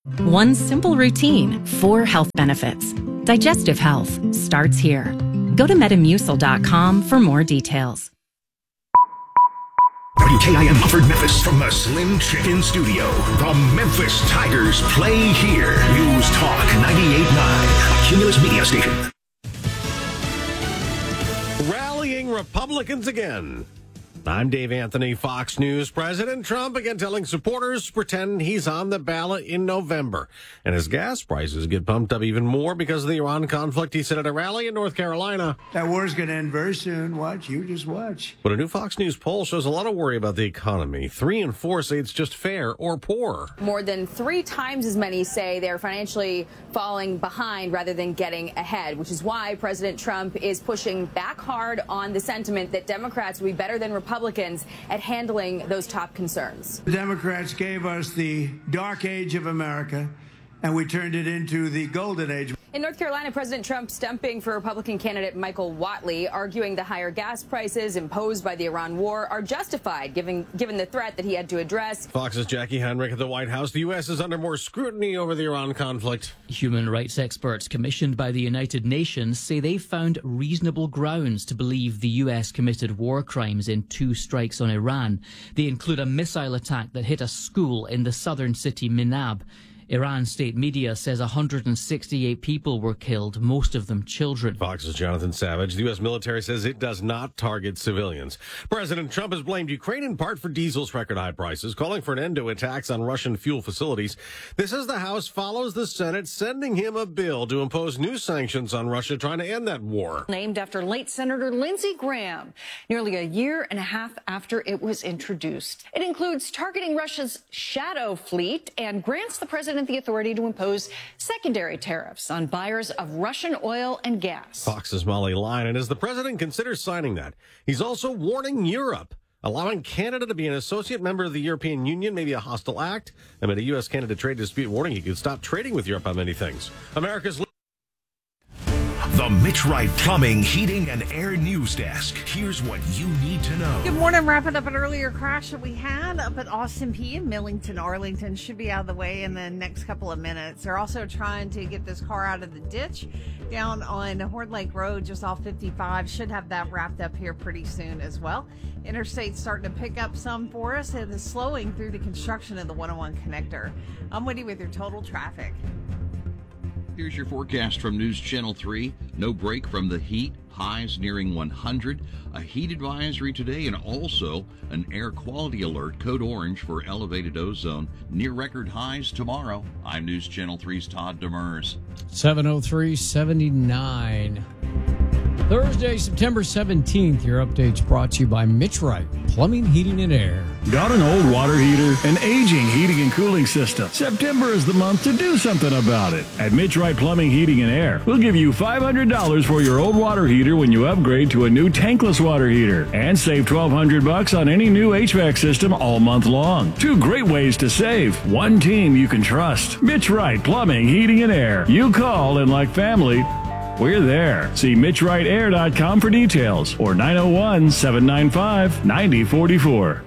One simple routine, 4 health benefits. Digestive health starts here. Go to Metamucil.com for more details. WKIM Hartford, Memphis, from the Slim Chicken Studio. The Memphis Tigers play here. News Talk 98.9, a Cumulus Media station. Rallying Republicans again. I'm Dave Anthony, Fox News. President Trump again telling supporters to pretend he's on the ballot in November. And as gas prices get pumped up even more because of the Iran conflict, he said at a rally in North Carolina. That war's going to end very soon. Watch. You just watch. But a new Fox News poll shows a lot of worry about the economy. 3 in 4 say it's just fair or poor. More than 3 times as many say they're financially falling behind rather than getting ahead, which is why President Trump is pushing back hard on the sentiment that Democrats will be better than Republicans at handling those top concerns. The Democrats gave us the dark age of America, and we turned it into the golden age. In North Carolina, President Trump stumping for Republican candidate Michael Whatley, arguing the higher gas prices imposed by the Iran war are justified, given the threat that he had to address. Fox's Jackie Heinrich at the White House. The U.S. is under more scrutiny over the Iran conflict. Human rights experts commissioned by the United Nations say they found reasonable grounds to believe the U.S. committed war crimes in 2 strikes on Iran. They include a missile attack that hit a school in the southern city Minab. Iran state media says 168 people were killed, most of them children. Fox's Jonathan Savage. The U.S. military says it does not target civilians. President Trump has blamed Ukraine in part for diesel's record high prices, calling for an end to attacks on Russian fuel facilities. This as the House follows the Senate, sending him a bill to impose new sanctions on Russia, trying to end that war. Named after late Senator Lindsey Graham, nearly a year and a half after it was introduced. It includes targeting Russia's shadow fleet and grants the president the authority to impose secondary tariffs on buyers of Russian oil and gas. Fox's Molly Lyon. And as the president considers signing that, he's also warning Europe. Allowing Canada to be an associate member of the European Union may be a hostile act. Amid a U.S.-Canada trade dispute warning he could stop trading with Europe on many things. America's The Mitch Wright Plumbing, Heating, and Air News Desk. Here's what you need to know. Good morning. Wrapping up an earlier crash that we had up at Austin P in Millington, Arlington. Should be out of the way in the next couple of minutes. They're also trying to get this car out of the ditch down on Horn Lake Road, just off 55. Should have that wrapped up here pretty soon as well. Interstate's starting to pick up some for us and is slowing through the construction of the 101 connector. I'm Woody with your total traffic. Here's your forecast from News Channel 3. No break from the heat. Highs nearing 100. A heat advisory today and also an air quality alert, code orange for elevated ozone. Near record highs tomorrow. I'm News Channel 3's Todd Demers. 7:03:79. Thursday, September 17th. Your update's brought to you by Mitch Wright, Plumbing, Heating, and Air. Got an old water heater, an aging heating and cooling system? September is the month to do something about it. At Mitch Wright Plumbing, Heating, and Air, we'll give you $500 for your old water heater when you upgrade to a new tankless water heater. And save $1,200 on any new HVAC system all month long. 2 great ways to save. One team you can trust. Mitch Wright Plumbing, Heating, and Air. You call and like family, we're there. See MitchWrightAir.com for details or 901-795-9044.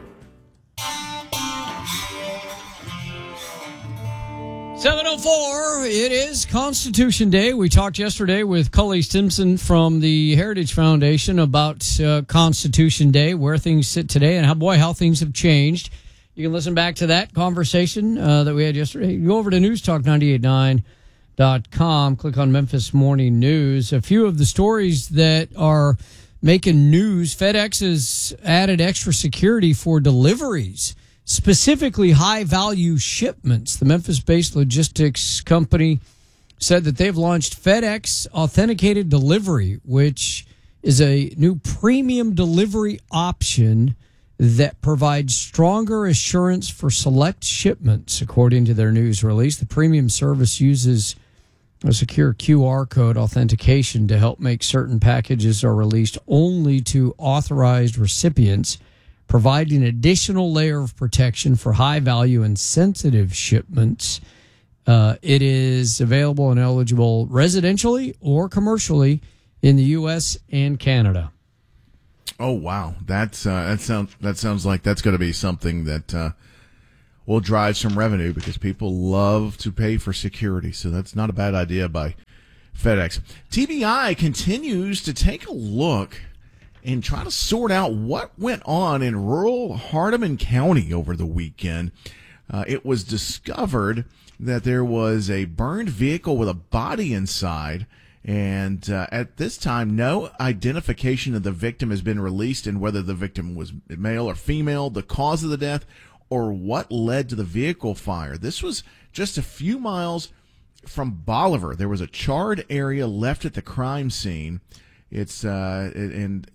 7:04. It is Constitution Day. We talked yesterday with Cully Stimson from the Heritage Foundation about Constitution Day, where things sit today, and how things have changed. You can listen back to that conversation that we had yesterday. Go over to newstalk989.com. Click on Memphis Morning News. A few of the stories that are making news. FedEx has added extra security for deliveries, specifically high-value shipments. The Memphis-based logistics company said that they've launched FedEx Authenticated Delivery, which is a new premium delivery option that provides stronger assurance for select shipments, according to their news release. The premium service uses a secure QR code authentication to help make certain packages are released only to authorized recipients, providing additional layer of protection for high value and sensitive shipments. It is available and eligible residentially or commercially in the U.S. and Canada. Oh wow, that sounds like that's going to be something that will drive some revenue because people love to pay for security. So that's not a bad idea by FedEx. TBI continues to take a look and try to sort out what went on in rural Hardeman County over the weekend. It was discovered that there was a burned vehicle with a body inside, and at this time, no identification of the victim has been released, and whether the victim was male or female, the cause of the death, or what led to the vehicle fire. This was just a few miles from Bolivar. There was a charred area left at the crime scene. It's and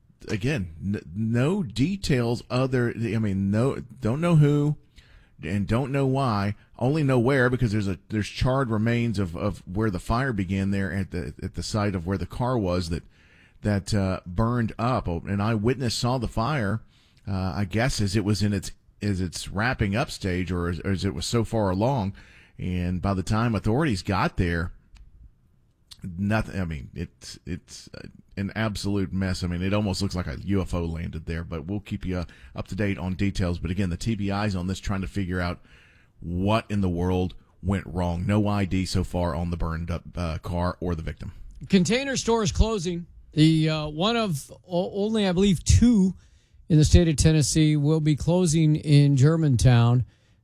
again, no details other. Don't know who, and don't know why. Only know where, because there's charred remains of where the fire began there at the site of where the car was that burned up. An eyewitness saw the fire, I guess, as it was in its wrapping up stage, or as it was so far along. And by the time authorities got there, nothing. I mean, it's an absolute mess. I mean, it almost looks like a UFO landed there. But we'll keep you up to date on details. But again, the TBI's on this, trying to figure out what in the world went wrong. No ID so far on the burned up car or the victim. Container Store is closing. The one of only, I believe, 2 in the state of Tennessee will be closing in Germantown.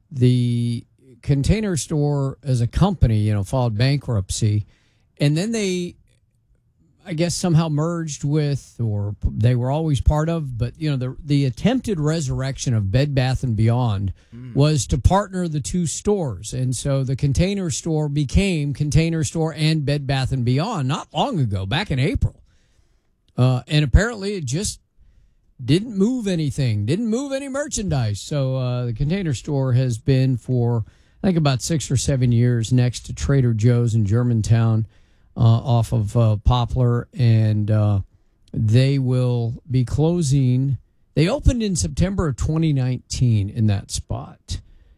The Container Store as a company, filed bankruptcy, and then they, I guess, somehow merged with, or they were always part of, but the attempted resurrection of Bed Bath & Beyond was to partner the 2 stores, and so the Container Store became Container Store and Bed Bath & Beyond not long ago, back in April, and apparently it just didn't move anything, didn't move any merchandise. So the Container Store has been for, I think, about 6 or 7 years next to Trader Joe's in Germantown, off of Poplar, and they will be closing. They opened in September of 2019 in that spot,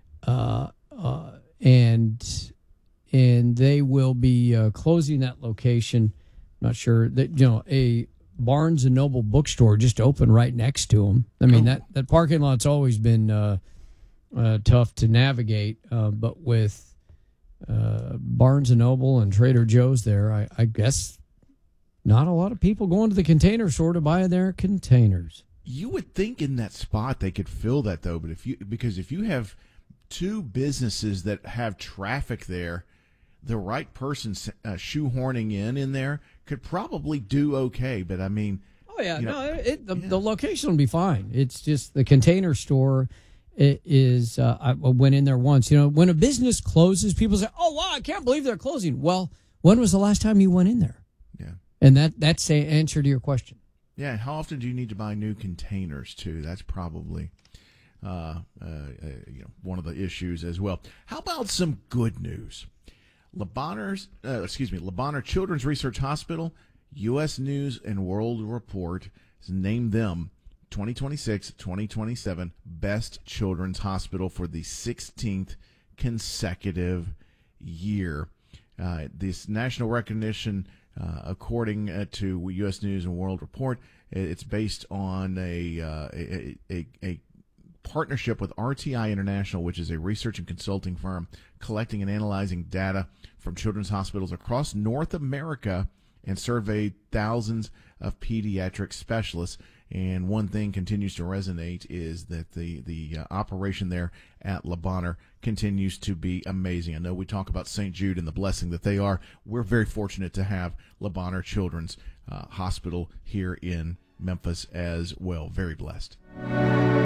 and they will be closing that location. I'm not sure that a Barnes and Noble bookstore just opened right next to them. I mean, that parking lot's always been tough to navigate, but with Barnes and Noble and Trader Joe's there, I guess not a lot of people going to the Container Store to buy their containers. You would think in that spot they could fill that, though, but if you have 2 businesses that have traffic there, the right person shoehorning in there could probably do okay. But I mean, the location will be fine. It's just the Container Store. It is. I went in there once. When a business closes, people say, "Oh wow, I can't believe they're closing." Well, when was the last time you went in there? Yeah, and that's the answer to your question. Yeah, and how often do you need to buy new containers too? That's probably one of the issues as well. How about some good news? Le Bonheur Children's Research Hospital, U.S. News and World Report has named them 2026-2027 Best Children's Hospital for the 16th consecutive year. This national recognition, according to U.S. News and World Report, it's based on a partnership with RTI International, which is a research and consulting firm collecting and analyzing data from children's hospitals across North America and surveyed thousands of pediatric specialists. And one thing continues to resonate is that the operation there at Le Bonheur continues to be amazing. I know we talk about St. Jude and the blessing that they are. We're very fortunate to have Le Bonheur Children's Hospital here in Memphis as well. Very blessed.